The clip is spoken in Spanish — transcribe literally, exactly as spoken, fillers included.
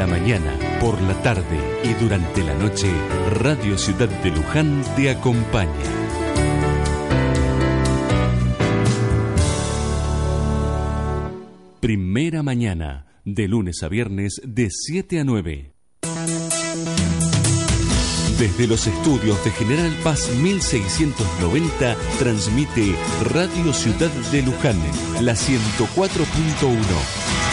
la mañana, por la tarde y durante la noche, Radio Ciudad de Luján te acompaña. Primera mañana, de lunes a viernes, de siete a nueve. Desde los estudios de General Paz mil seiscientos noventa, transmite Radio Ciudad de Luján, la ciento cuatro punto uno.